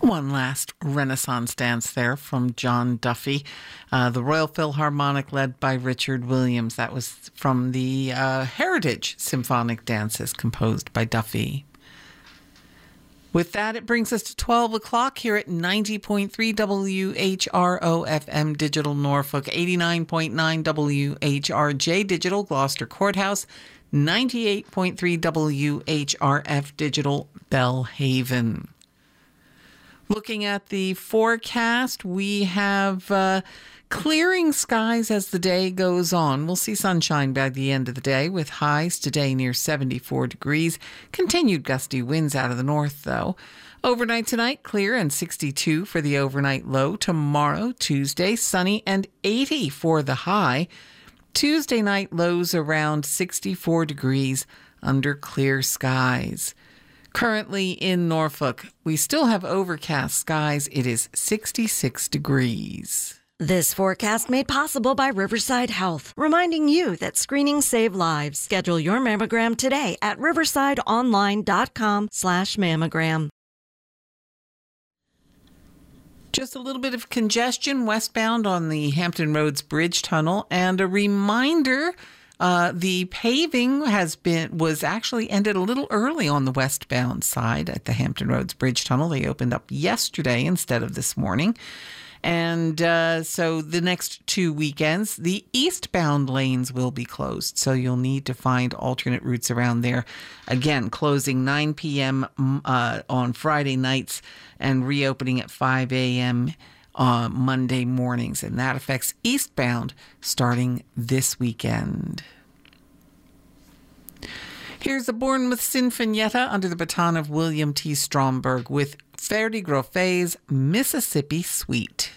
One last Renaissance dance there from John Duffy, the Royal Philharmonic led by Richard Williams. That was from the Heritage Symphonic Dances composed by Duffy. With that, it brings us to 12 o'clock here at 90.3 WHRO FM Digital Norfolk, 89.9 WHRJ Digital Gloucester Courthouse, 98.3 WHRF Digital Bellhaven. Looking at the forecast, we have clearing skies as the day goes on. We'll see sunshine by the end of the day with highs today near 74 degrees. Continued gusty winds out of the north, though. Overnight tonight, clear and 62 for the overnight low. Tomorrow, Tuesday, sunny and 80 for the high. Tuesday night, lows around 64 degrees under clear skies. Currently in Norfolk, we still have overcast skies. It is 66 degrees. This forecast made possible by Riverside Health, reminding you that screenings save lives. Schedule your mammogram today at riversideonline.com/mammogram. Just a little bit of congestion westbound on the Hampton Roads Bridge Tunnel, and a reminder, the paving was actually ended a little early on the westbound side at the Hampton Roads Bridge Tunnel. They opened up yesterday instead of this morning. And so the next 2 weekends, the eastbound lanes will be closed. So you'll need to find alternate routes around there. Again, closing 9 p.m. On Friday nights and reopening at 5 a.m. Monday mornings, and that affects eastbound starting this weekend. Here's the Bournemouth Sinfonietta under the baton of William T. Stromberg with Ferdi Groffet's Mississippi Suite.